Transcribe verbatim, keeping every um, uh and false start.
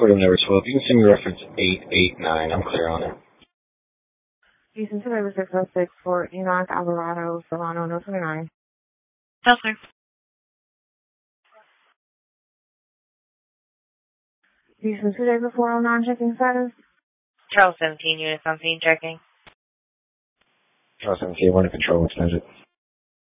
item number twelve. You can send me reference eight eight nine. I'm clear on it. Houston to River six oh six for Enoch Alvarado, Solano, no twenty-nine. That's fine. Houston two David four oh nine, checking status. Charles seventeen units on scene checking. Charles seventeen, one to control extended.